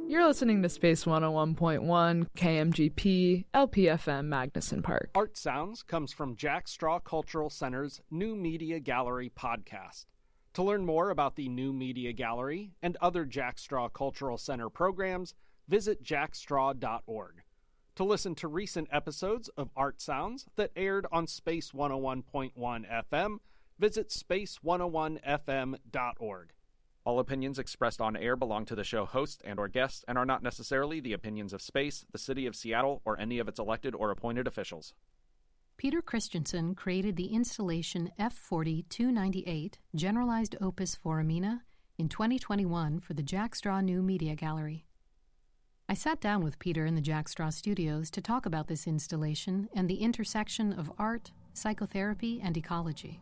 You're listening to Space 101.1, KMGP, LPFM, Magnuson Park. Art Sounds comes from Jack Straw Cultural Center's New Media Gallery podcast. To learn more about the New Media Gallery and other Jack Straw Cultural Center programs, visit jackstraw.org. To listen to recent episodes of Art Sounds that aired on Space 101.1 FM, visit space101fm.org. All opinions expressed on air belong to the show host and or guests and are not necessarily the opinions of Space, the City of Seattle, or any of its elected or appointed officials. Peter Christensen created the installation F40-298, Generalized Opus Foramina, in 2021 for the Jack Straw New Media Gallery. I sat down with Peter in the Jack Straw Studios to talk about this installation and the intersection of art, psychotherapy, and ecology.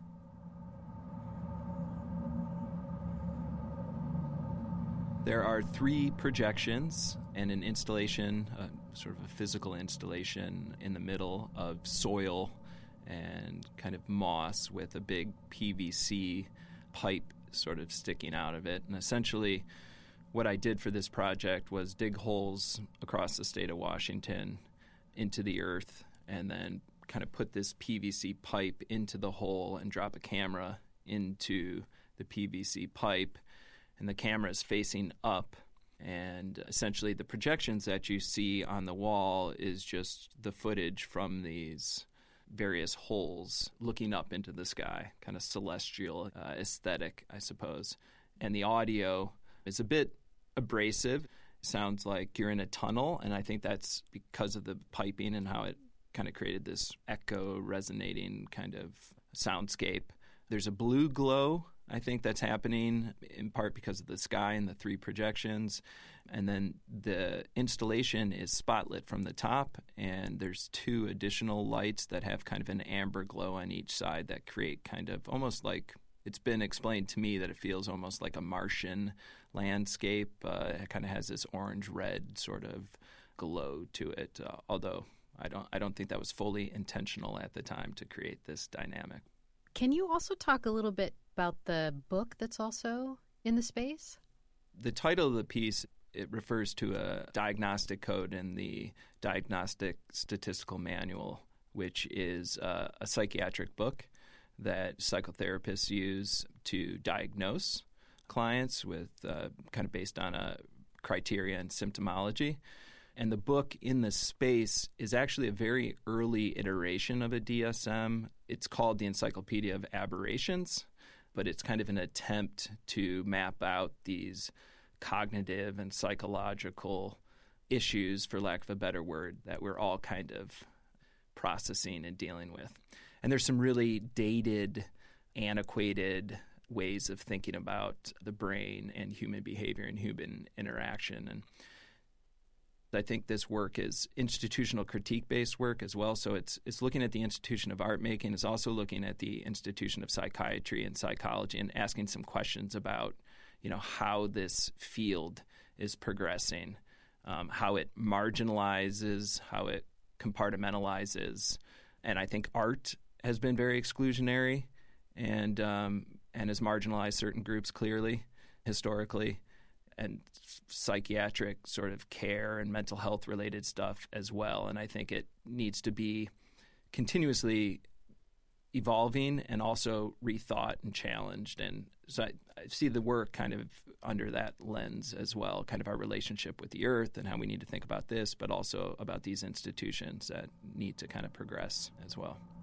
There are 3 projections and an installation, sort of a physical installation in the middle of soil and kind of moss with a big PVC pipe sort of sticking out of it. And essentially what I did for this project was dig holes across the state of Washington into the earth and then kind of put this PVC pipe into the hole and drop a camera into the PVC pipe. And the camera is facing up, and essentially the projections that you see on the wall is just the footage from these various holes looking up into the sky, kind of celestial aesthetic, I suppose. And the audio is a bit abrasive. Sounds like you're in a tunnel, and I think that's because of the piping and how it kind of created this echo resonating kind of soundscape. There's a blue glow, I think, that's happening in part because of the sky and the 3 projections. And then the installation is spotlit from the top, and there's 2 additional lights that have kind of an amber glow on each side that create kind of almost like, it's been explained to me that it feels almost like a Martian landscape. It kind of has this orange-red sort of glow to it, although I don't think that was fully intentional at the time to create this dynamic. Can you also talk a little bit about the book that's also in the space? The title of the piece, it refers to a diagnostic code in the Diagnostic Statistical Manual, which is a psychiatric book that psychotherapists use to diagnose clients with kind of based on a criteria and symptomology. And the book in the space is actually a very early iteration of a DSM. It's called the Encyclopedia of Aberrations, but it's kind of an attempt to map out these cognitive and psychological issues, for lack of a better word, that we're all kind of processing and dealing with. And there's some really dated, antiquated ways of thinking about the brain and human behavior and human interaction. And I think this work is institutional critique-based work as well. So it's looking at the institution of art making. It's also looking at the institution of psychiatry and psychology and asking some questions about, how this field is progressing, how it marginalizes, how it compartmentalizes. And I think art has been very exclusionary and has marginalized certain groups clearly, historically, and psychiatric sort of care and mental health related stuff as well. And I think it needs to be continuously evolving and also rethought and challenged. And so I see the work kind of under that lens as well, kind of our relationship with the earth and how we need to think about this, but also about these institutions that need to kind of progress as well.